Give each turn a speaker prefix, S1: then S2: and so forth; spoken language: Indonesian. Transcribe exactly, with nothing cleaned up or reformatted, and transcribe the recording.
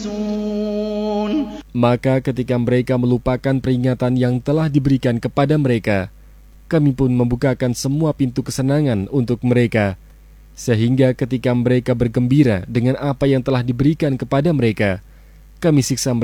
S1: Maka ketika mereka melupakan peringatan yang telah diberikan kepada mereka, kami pun membukakan semua pintu kesenangan untuk mereka, sehingga ketika mereka bergembira dengan apa yang telah diberikan kepada mereka, kami siksa mereka